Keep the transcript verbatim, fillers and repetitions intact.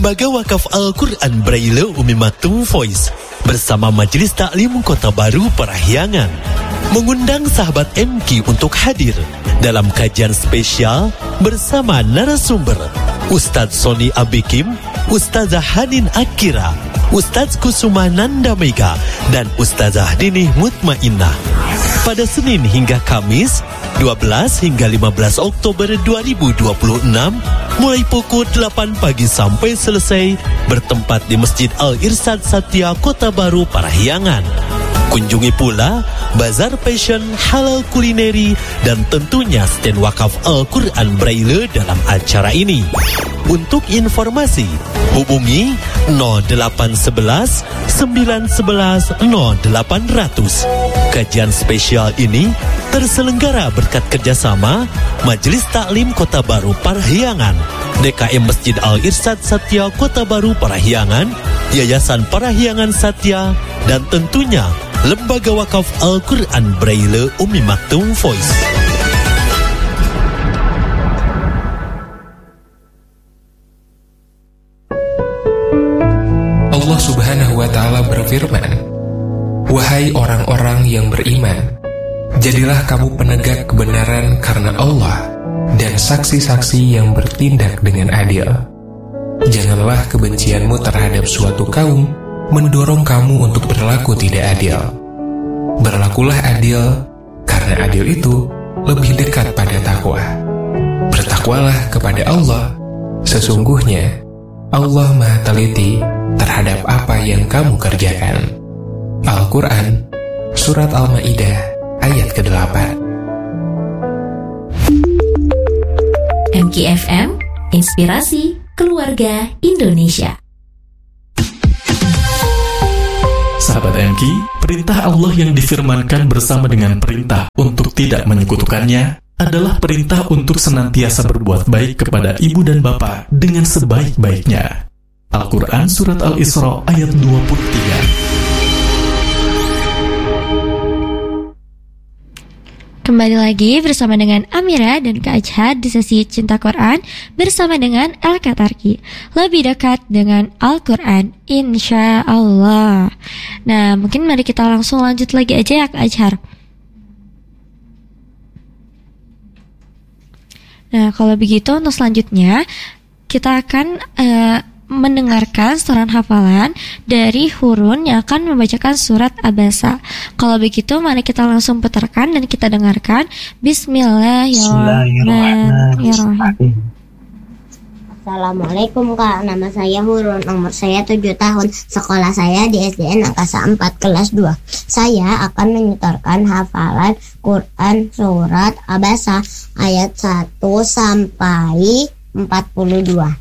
Lembaga Wakaf Al-Quran Braille Umi Maktoum Voice bersama Majelis Taklim Kota Baru Parahyangan mengundang sahabat M Q untuk hadir dalam kajian spesial bersama narasumber Ustadz Sony Abikim, Ustazah Hanin Akira, Ustadz Kusuma Nanda Mega, dan Ustazah Dinih Mutmainnah pada Senin hingga Kamis dua belas hingga lima belas Oktober dua ribu dua puluh enam mulai pukul delapan pagi sampai selesai, bertempat di Masjid Al-Irsyad Satya Kota Baru Parahyangan. Kunjungi pula Bazar Fashion Halal Kulineri dan tentunya stand wakaf Al-Quran Braille dalam acara ini. Untuk informasi, hubungi nol delapan satu satu sembilan satu satu nol delapan nol nol. Kajian spesial ini terselenggara berkat kerjasama Majelis Taklim Kota Baru Parahyangan, D K M Masjid Al-Irsyad Satya Kota Baru Parahyangan, Yayasan Parahyangan Satya, dan tentunya Lembaga Wakaf Al-Quran Braille Umi Maktoum Voice. Allah Subhanahu wa Ta'ala berfirman, "Wahai orang-orang yang beriman, jadilah kamu penegak kebenaran karena Allah dan saksi-saksi yang bertindak dengan adil. Janganlah kebencianmu terhadap suatu kaum mendorong kamu untuk berlaku tidak adil. Berlakulah adil, karena adil itu lebih dekat pada takwa. Bertakwalah kepada Allah, sesungguhnya Allah Maha Teliti terhadap apa yang kamu kerjakan." Al-Quran, Surat Al-Ma'idah, ayat kedelapan. M K F M, Inspirasi Keluarga Indonesia. Sahabat M K, perintah Allah yang difirmankan bersama dengan perintah untuk tidak menyekutukannya adalah perintah untuk senantiasa berbuat baik kepada ibu dan bapak dengan sebaik-baiknya. Al-Quran Surat Al-Isra ayat dua puluh tiga. Kembali lagi bersama dengan Amira dan Kak Ajhad di sesi Cinta Quran bersama dengan Al-Katarki, lebih dekat dengan Al-Quran, insya Allah. Nah, mungkin mari kita langsung lanjut lagi aja ya Kak Ajhar. Nah, kalau begitu untuk selanjutnya kita akan uh, mendengarkan setoran hafalan dari Hurun yang akan membacakan surat Abasa. Kalau begitu, mari kita langsung putarkan dan kita dengarkan. Bismillahirrahmanirrahim. Assalamualaikum Kak, nama saya Hurun, umur saya tujuh tahun, sekolah saya di S D N Angkasa empat kelas dua. Saya akan menyetorkan hafalan Quran surat Abasa ayat satu sampai empat puluh dua.